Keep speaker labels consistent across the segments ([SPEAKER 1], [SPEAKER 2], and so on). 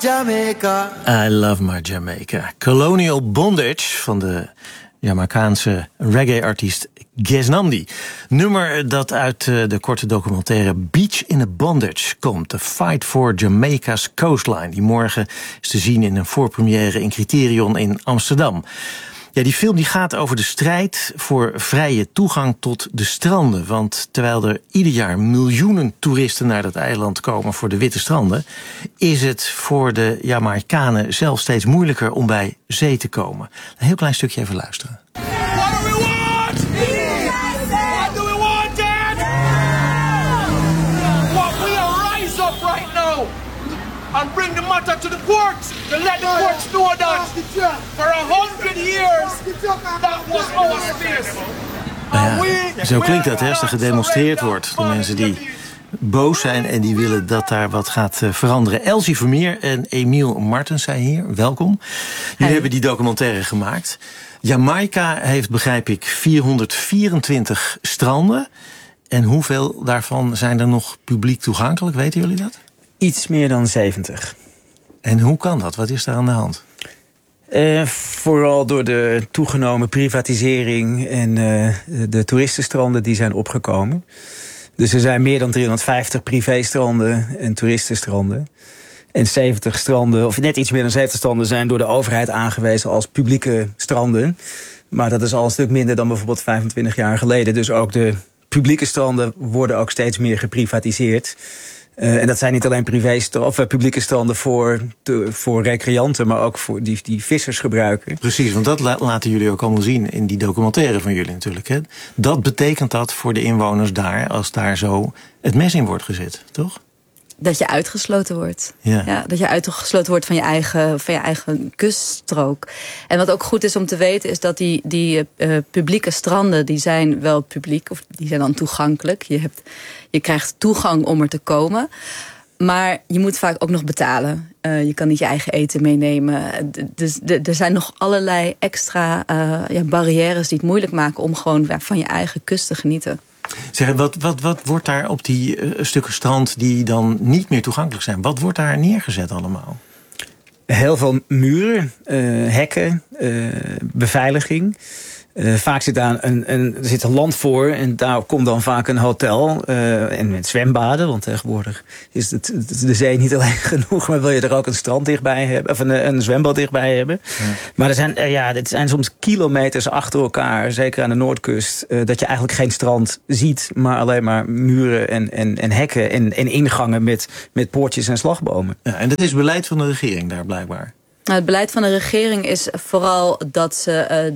[SPEAKER 1] Jamaica.
[SPEAKER 2] I love my Jamaica. Colonial Bondage van de Jamaicaanse reggae-artiest Gez Namdi. Nummer dat uit de korte documentaire Beach in a Bondage komt. The Fight for Jamaica's Coastline. Die morgen is te zien in een voorpremière in Criterion in Amsterdam. Ja, die film die gaat over de strijd voor vrije toegang tot de stranden. Want terwijl er ieder jaar miljoenen toeristen naar dat eiland komen voor de witte stranden, is het voor de Jamaicanen zelf steeds moeilijker om bij zee te komen. Een heel klein stukje even luisteren.
[SPEAKER 3] And bring the matter to the courts to let the courts know that for 100 years that was our space.
[SPEAKER 2] Ja, zo klinkt dat, hè, als er gedemonstreerd wordt door mensen die boos zijn en die willen dat daar wat gaat veranderen. Elsie Vermeer en Emiel Martens zijn hier. Welkom. Jullie hebben die documentaire gemaakt. Jamaica heeft, begrijp ik, 424 stranden. En hoeveel daarvan zijn er nog publiek toegankelijk? Weten jullie dat?
[SPEAKER 4] Iets meer dan 70.
[SPEAKER 2] En hoe kan dat? Wat is daar aan de hand?
[SPEAKER 4] Vooral door de toegenomen privatisering en de toeristenstranden die zijn opgekomen. Dus er zijn meer dan 350 privéstranden en toeristenstranden. En 70 stranden, of net iets meer dan 70 stranden, zijn door de overheid aangewezen als publieke stranden. Maar dat is al een stuk minder dan bijvoorbeeld 25 jaar geleden. Dus ook de publieke stranden worden ook steeds meer geprivatiseerd. En dat zijn niet alleen publieke stranden voor recreanten, maar ook voor die vissers gebruiken.
[SPEAKER 2] Precies, want dat laten jullie ook allemaal zien in die documentaire van jullie natuurlijk. Hè? Dat betekent dat voor de inwoners daar, als daar zo het mes in wordt gezet, toch?
[SPEAKER 5] Dat je uitgesloten wordt.
[SPEAKER 2] Ja.
[SPEAKER 5] Ja, dat je uitgesloten wordt van je eigen kuststrook. En wat ook goed is om te weten is dat die publieke stranden, die zijn wel publiek, of die zijn dan toegankelijk. Je krijgt toegang om er te komen. Maar je moet vaak ook nog betalen. Je kan niet je eigen eten meenemen. Dus er zijn nog allerlei extra barrières die het moeilijk maken om gewoon van je eigen kust te genieten.
[SPEAKER 2] Zeg, wat wordt daar op die stukken strand die dan niet meer toegankelijk zijn? Wat wordt daar neergezet allemaal?
[SPEAKER 4] Heel veel muren, hekken, beveiliging. Vaak zit daar er zit een land voor en daar komt dan vaak een hotel en met zwembaden. Want tegenwoordig is de zee niet alleen genoeg, maar wil je er ook een strand dichtbij hebben, of een zwembad dichtbij hebben. Ja. Maar dit zijn soms kilometers achter elkaar, zeker aan de Noordkust, dat je eigenlijk geen strand ziet, maar alleen maar muren en hekken en ingangen met poortjes en slagbomen.
[SPEAKER 2] Ja, en dat is beleid van de regering daar blijkbaar.
[SPEAKER 5] Nou, het beleid van de regering is vooral dat ze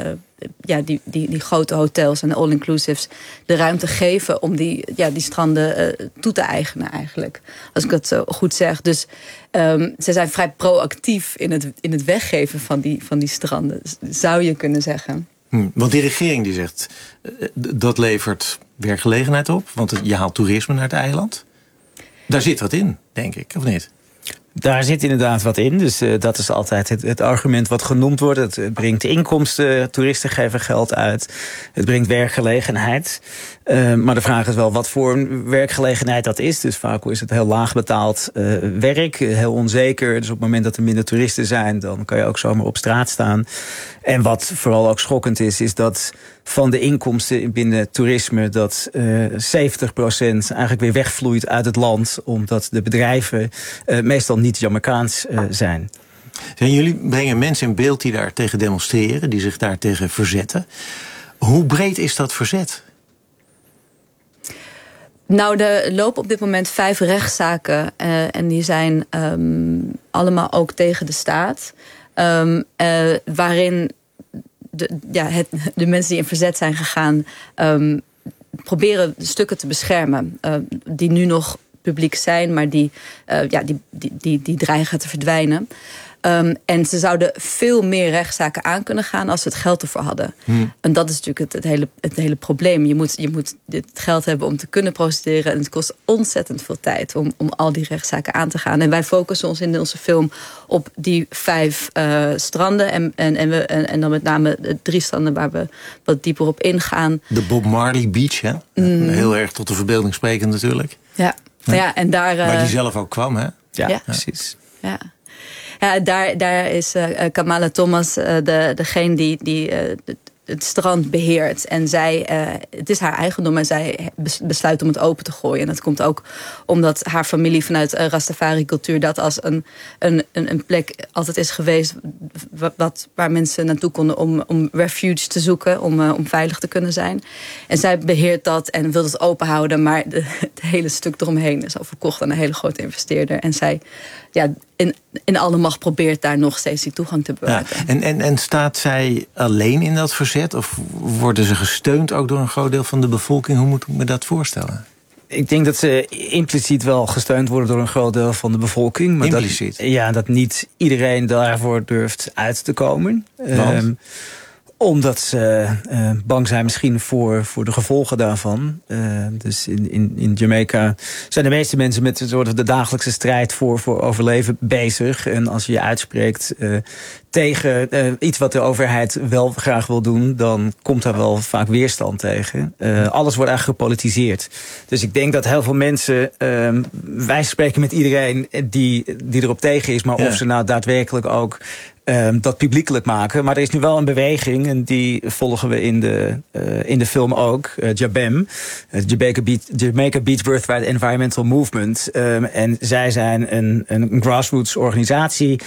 [SPEAKER 5] die grote hotels en de all-inclusives de ruimte geven om die stranden toe te eigenen eigenlijk. Als ik dat zo goed zeg. Dus ze zijn vrij proactief in het weggeven van die stranden, zou je kunnen zeggen.
[SPEAKER 2] Want die regering die zegt, dat levert werkgelegenheid op, want je haalt toerisme naar het eiland. Daar zit wat in, denk ik, of niet?
[SPEAKER 4] Daar zit inderdaad wat in, dus dat is altijd het argument wat genoemd wordt. Het brengt inkomsten, toeristen geven geld uit, het brengt werkgelegenheid. Maar de vraag is wel wat voor werkgelegenheid dat is. Dus vaak is het heel laag betaald werk, heel onzeker. Dus op het moment dat er minder toeristen zijn, dan kan je ook zomaar op straat staan. En wat vooral ook schokkend is dat van de inkomsten binnen toerisme dat 70% eigenlijk weer wegvloeit uit het land, omdat de bedrijven meestal niet Jamaicaans zijn.
[SPEAKER 2] Jullie brengen mensen in beeld die daar tegen demonstreren, die zich daar tegen verzetten. Hoe breed is dat verzet?
[SPEAKER 5] Nou, er lopen op dit moment 5 rechtszaken en die zijn allemaal ook tegen de staat. Waarin de mensen die in verzet zijn gegaan proberen stukken te beschermen die nu nog publiek zijn, maar die dreigen te verdwijnen. En ze zouden veel meer rechtszaken aan kunnen gaan als ze het geld ervoor hadden. En dat is natuurlijk het hele probleem. Je moet dit geld hebben om te kunnen procederen. En het kost ontzettend veel tijd om al die rechtszaken aan te gaan. En wij focussen ons in onze film op die 5 stranden. En dan met name 3 stranden waar we wat dieper op ingaan.
[SPEAKER 2] De Bob Marley Beach, hè? Heel erg tot de verbeelding sprekend natuurlijk.
[SPEAKER 5] Ja. Ja, en daar,
[SPEAKER 2] waar die zelf ook kwam, hè?
[SPEAKER 4] Ja, precies.
[SPEAKER 5] Ja, daar is Kamala Thomas degene die het strand beheert. En het is haar eigendom en zij besluit om het open te gooien. En dat komt ook omdat haar familie vanuit Rastafari-cultuur dat als een plek altijd is geweest waar mensen naartoe konden om refuge te zoeken, om veilig te kunnen zijn. En zij beheert dat en wil het open houden, maar het hele stuk eromheen is al verkocht aan een hele grote investeerder. En zij in alle macht probeert daar nog steeds die toegang te bewaken.
[SPEAKER 2] Ja. En staat zij alleen in dat verzet? Of worden ze gesteund ook door een groot deel van de bevolking? Hoe moet ik me dat voorstellen?
[SPEAKER 4] Ik denk dat ze impliciet wel gesteund worden door een groot deel van de bevolking. Maar
[SPEAKER 2] impliciet?
[SPEAKER 4] Dat niet iedereen daarvoor durft uit te komen. Omdat ze bang zijn misschien voor de gevolgen daarvan. Dus in Jamaica zijn de meeste mensen met een soort de dagelijkse strijd voor overleven bezig. En als je je uitspreekt tegen iets wat de overheid wel graag wil doen, dan komt daar wel vaak weerstand tegen. Alles wordt eigenlijk gepolitiseerd. Dus ik denk dat heel veel mensen, wij spreken met iedereen die erop tegen is, maar of ze nou daadwerkelijk ook dat publiekelijk maken. Maar er is nu wel een beweging, en die volgen we in de film ook, JABEM, Jamaica Beach Birthright Environmental Movement. En zij zijn een grassroots organisatie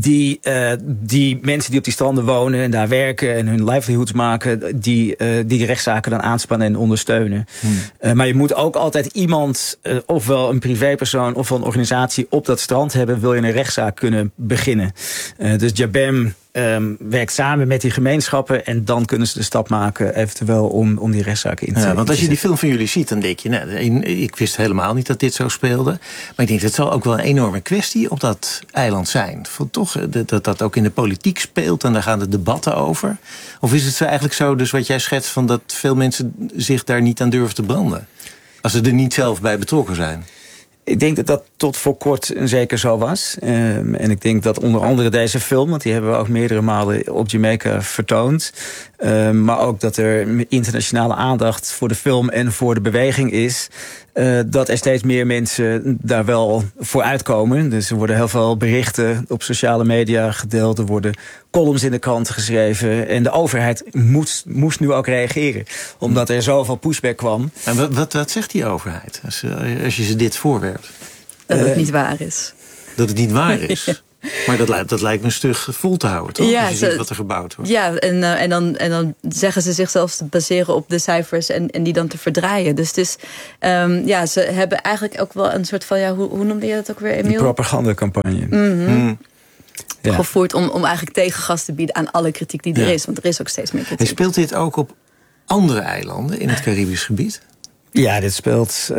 [SPEAKER 4] die mensen die op die stranden wonen en daar werken en hun livelihoods maken, die rechtszaken dan aanspannen en ondersteunen. Maar je moet ook altijd iemand, ofwel een privépersoon ofwel een organisatie op dat strand hebben, wil je een rechtszaak kunnen beginnen. Dus JABEM werkt samen met die gemeenschappen en dan kunnen ze de stap maken eventueel om die rechtszaken in te zetten.
[SPEAKER 2] Want als je die film van jullie ziet, dan denk je, ik wist helemaal niet dat dit zo speelde. Maar ik denk, dat zal ook wel een enorme kwestie op dat eiland zijn. Ik vond toch dat ook in de politiek speelt en daar gaan de debatten over. Of is het zo eigenlijk zo, dus wat jij schetst, van dat veel mensen zich daar niet aan durven te branden? Als ze er niet zelf bij betrokken zijn.
[SPEAKER 4] Ik denk dat dat tot voor kort zeker zo was. En ik denk dat onder andere deze film, want die hebben we ook meerdere malen op Jamaica vertoond. Maar ook dat er internationale aandacht voor de film en voor de beweging is. Dat er steeds meer mensen daar wel voor uitkomen. Dus er worden heel veel berichten op sociale media gedeeld. Er worden columns in de krant geschreven. En de overheid moest nu ook reageren. Omdat er zoveel pushback kwam.
[SPEAKER 2] En wat zegt die overheid als je ze dit voorwerpt?
[SPEAKER 5] Dat het niet waar is.
[SPEAKER 2] Dat het niet waar is? Ja. Maar dat lijkt me stug vol te houden, toch?
[SPEAKER 5] Ja,
[SPEAKER 2] als je ziet wat er gebouwd wordt.
[SPEAKER 5] Ja, en dan zeggen ze zichzelf te baseren op de cijfers en die dan te verdraaien. Dus het is, ze hebben eigenlijk ook wel een soort van, hoe noemde je dat ook weer, Emiel?
[SPEAKER 4] Een propagandacampagne.
[SPEAKER 5] Ja. Gevoerd om eigenlijk tegengas te bieden aan alle kritiek die er is. Want er is ook steeds meer kritiek.
[SPEAKER 2] En speelt dit ook op andere eilanden in het Caribisch gebied?
[SPEAKER 4] Ja, dit speelt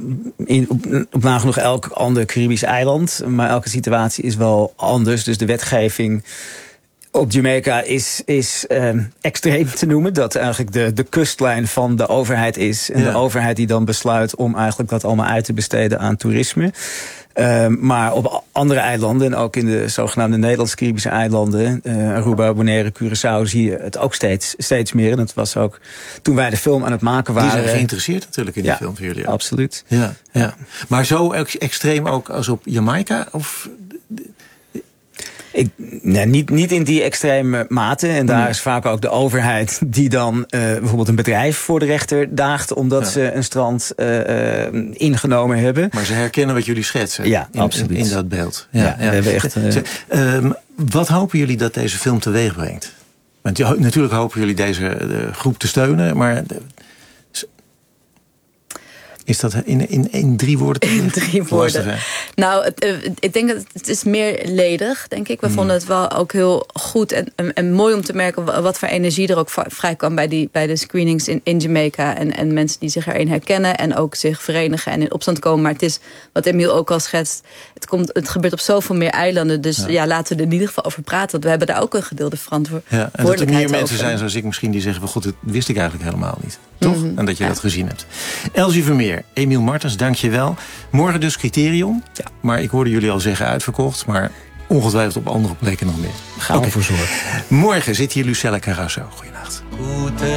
[SPEAKER 4] op nagenoeg elk ander Caribisch eiland. Maar elke situatie is wel anders. Dus de wetgeving op Jamaica is extreem te noemen. Dat eigenlijk de kustlijn van de overheid is. En de overheid die dan besluit om eigenlijk dat allemaal uit te besteden aan toerisme. Maar op andere eilanden, en ook in de zogenaamde Nederlands-Caribische eilanden, Aruba, Bonaire, Curaçao, zie je het ook steeds meer. En dat was ook toen wij de film aan het maken waren.
[SPEAKER 2] Die zijn geïnteresseerd natuurlijk in die film van jullie.
[SPEAKER 4] Absoluut.
[SPEAKER 2] Ja. Maar zo extreem ook als op Jamaica? Of...
[SPEAKER 4] Niet in die extreme mate. En daar is vaak ook de overheid die dan bijvoorbeeld een bedrijf voor de rechter daagt omdat ze een strand ingenomen hebben.
[SPEAKER 2] Maar ze herkennen wat jullie schetsen.
[SPEAKER 4] Ja, absoluut.
[SPEAKER 2] In dat beeld.
[SPEAKER 4] We hebben echt,
[SPEAKER 2] wat hopen jullie dat deze film teweeg brengt? Want natuurlijk hopen jullie deze groep te steunen, maar... Is dat in 3 woorden?
[SPEAKER 5] In 3 woorden. Nou, ik denk dat het is meerledig, denk ik. We vonden het wel ook heel goed en mooi om te merken wat voor energie er ook vrij kwam bij de screenings in Jamaica. En mensen die zich erin herkennen en ook zich verenigen en in opstand komen. Maar het is, wat Emiel ook al schetst, het gebeurt op zoveel meer eilanden. Dus laten we er in ieder geval over praten. Want we hebben daar ook een gedeelde verantwoordelijkheid over.
[SPEAKER 2] En dat er meer mensen zijn zoals ik misschien die zeggen van, god, dat wist ik eigenlijk helemaal niet. Toch? En dat je dat gezien hebt. Elsie Vermeer, Emiel Martens, dank je wel. Morgen dus Criterion. Ja. Maar ik hoorde jullie al zeggen uitverkocht. Maar ongetwijfeld op andere plekken nog meer.
[SPEAKER 4] Gaan we voor zorgen.
[SPEAKER 2] Morgen zit hier Lucella Carrasso. Goedenacht.